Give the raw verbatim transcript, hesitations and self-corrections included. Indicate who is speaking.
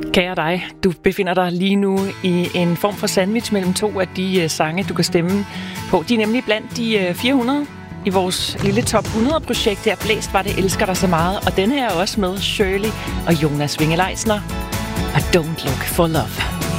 Speaker 1: Kære dig, du befinder dig lige nu i en form for sandwich mellem to af de uh, sange, du kan stemme på. De er nemlig blandt de uh, fire hundrede i vores lille top hundrede-projekt her. Blæst var det elsker dig så meget, og denne her er også med Shirley og Jonas Winge-Leisner. Og Don't Look for Love.